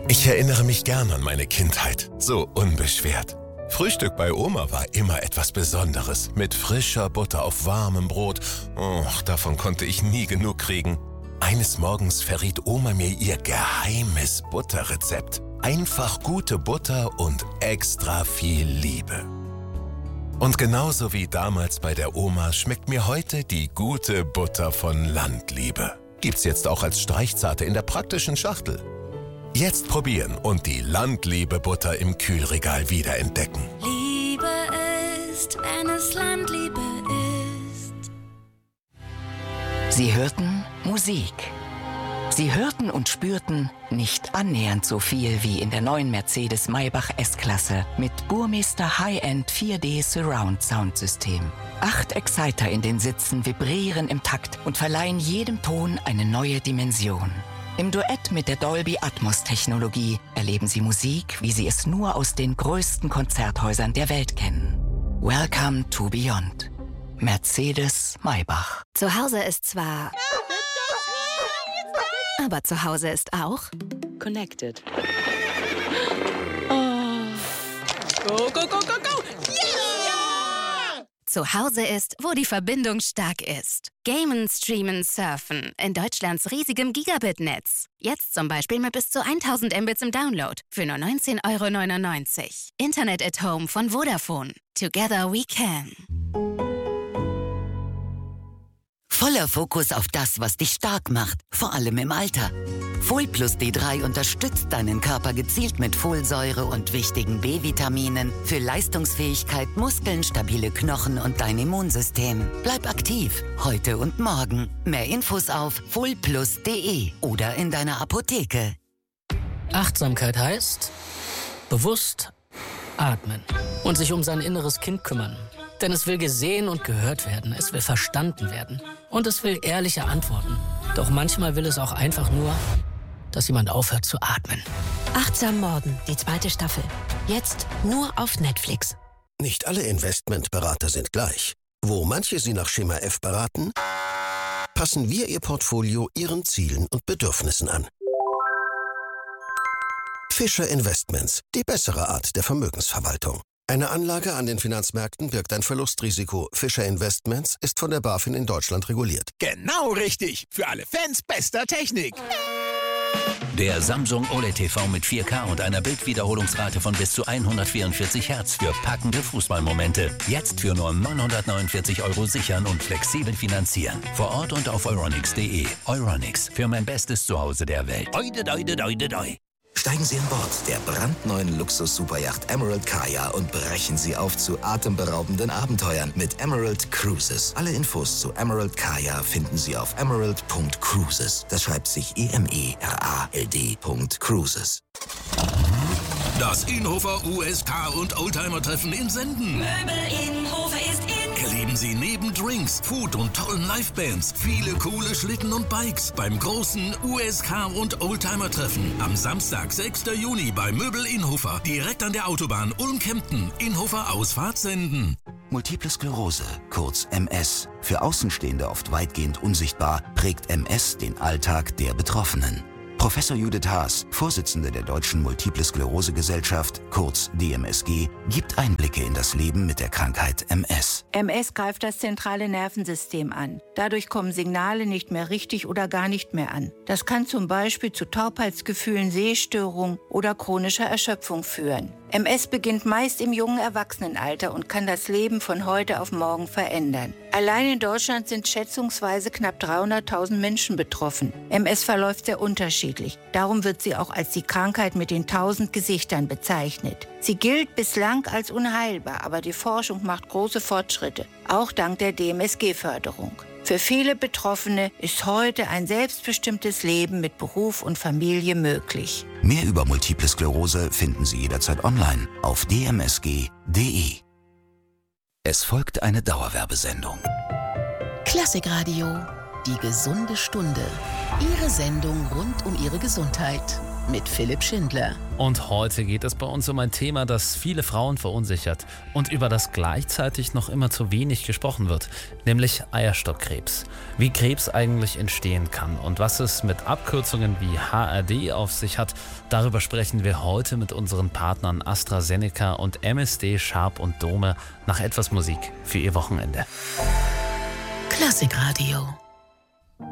Ich erinnere mich gern an meine Kindheit, so unbeschwert. Frühstück bei Oma war immer etwas Besonderes, mit frischer Butter auf warmem Brot. Oh, davon konnte ich nie genug kriegen. Eines Morgens verriet Oma mir ihr geheimes Butterrezept. Einfach gute Butter und extra viel Liebe. Und genauso wie damals bei der Oma schmeckt mir heute die gute Butter von Landliebe. Gibt's jetzt auch als Streichzarte in der praktischen Schachtel. Jetzt probieren und die Landliebe-Butter im Kühlregal wiederentdecken. Liebe ist, wenn es Landliebe ist. Sie hörten Musik. Sie hörten und spürten nicht annähernd so viel wie in der neuen Mercedes-Maybach S-Klasse mit Burmester High-End 4D Surround Soundsystem. 8 Exciter in den Sitzen vibrieren im Takt und verleihen jedem Ton eine neue Dimension. Im Duett mit der Dolby Atmos-Technologie erleben Sie Musik, wie Sie es nur aus den größten Konzerthäusern der Welt kennen. Welcome to Beyond. Mercedes-Maybach. Zu Hause ist zwar... aber zu Hause ist auch... Connected. Go, go, go, go, go! Yeah! Zu Hause ist, wo die Verbindung stark ist. Gamen, streamen, surfen. In Deutschlands riesigem Gigabit-Netz. Jetzt zum Beispiel mit bis zu 1000 Mbits im Download. Für nur 19,99 €. Internet at Home von Vodafone. Together we can. Voller Fokus auf das, was dich stark macht, vor allem im Alter. Folplus D3 unterstützt deinen Körper gezielt mit Folsäure und wichtigen B-Vitaminen für Leistungsfähigkeit, Muskeln, stabile Knochen und dein Immunsystem. Bleib aktiv, heute und morgen. Mehr Infos auf folplus.de oder in deiner Apotheke. Achtsamkeit heißt bewusst atmen und sich um sein inneres Kind kümmern. Denn es will gesehen und gehört werden, es will verstanden werden und es will ehrliche Antworten. Doch manchmal will es auch einfach nur, dass jemand aufhört zu atmen. Achtsam Morden, die 2. Staffel. Jetzt nur auf Netflix. Nicht alle Investmentberater sind gleich. Wo manche Sie nach Schema F beraten, passen wir Ihr Portfolio Ihren Zielen und Bedürfnissen an. Fischer Investments, die bessere Art der Vermögensverwaltung. Eine Anlage an den Finanzmärkten birgt ein Verlustrisiko. Fischer Investments ist von der BaFin in Deutschland reguliert. Genau richtig. Für alle Fans bester Technik. Der Samsung OLED TV mit 4K und einer Bildwiederholungsrate von bis zu 144 Hertz für packende Fußballmomente. Jetzt für nur 949 € sichern und flexibel finanzieren. Vor Ort und auf euronics.de. Euronics, für mein bestes Zuhause der Welt. Oide, doide, doide, doi. Steigen Sie an Bord der brandneuen Luxus-Superyacht Emerald Kaya und brechen Sie auf zu atemberaubenden Abenteuern mit Emerald Cruises. Alle Infos zu Emerald Kaya finden Sie auf emerald.cruises. Das schreibt sich EMERALD.cruises. Das Inhofer USK und Oldtimer-Treffen in Senden. Möbel Inhofer ist in. Erleben Sie neben Drinks, Food und tollen Livebands viele coole Schlitten und Bikes beim großen USK und Oldtimer-Treffen. Am Samstag, 6. Juni bei Möbel Inhofer. Direkt an der Autobahn Ulm-Kempten. Inhofer Ausfahrt Senden. Multiple Sklerose, kurz MS. Für Außenstehende oft weitgehend unsichtbar, prägt MS den Alltag der Betroffenen. Professor Judith Haas, Vorsitzende der Deutschen Multiple Sklerose Gesellschaft, kurz DMSG, gibt Einblicke in das Leben mit der Krankheit MS. MS greift das zentrale Nervensystem an. Dadurch kommen Signale nicht mehr richtig oder gar nicht mehr an. Das kann zum Beispiel zu Taubheitsgefühlen, Sehstörungen oder chronischer Erschöpfung führen. MS beginnt meist im jungen Erwachsenenalter und kann das Leben von heute auf morgen verändern. Allein in Deutschland sind schätzungsweise knapp 300.000 Menschen betroffen. MS verläuft sehr unterschiedlich. Darum wird sie auch als die Krankheit mit den 1000 Gesichtern bezeichnet. Sie gilt bislang als unheilbar, aber die Forschung macht große Fortschritte, auch dank der DMSG-Förderung. Für viele Betroffene ist heute ein selbstbestimmtes Leben mit Beruf und Familie möglich. Mehr über Multiple Sklerose finden Sie jederzeit online auf dmsg.de. Es folgt eine Dauerwerbesendung. Klassikradio, die gesunde Stunde. Ihre Sendung rund um Ihre Gesundheit. mit Philipp Schindler. Und heute geht es bei uns um ein Thema, das viele Frauen verunsichert und über das gleichzeitig noch immer zu wenig gesprochen wird, nämlich Eierstockkrebs. Wie Krebs eigentlich entstehen kann und was es mit Abkürzungen wie HRD auf sich hat, darüber sprechen wir heute mit unseren Partnern AstraZeneca und MSD Sharp und Dome nach etwas Musik für ihr Wochenende. Klassikradio.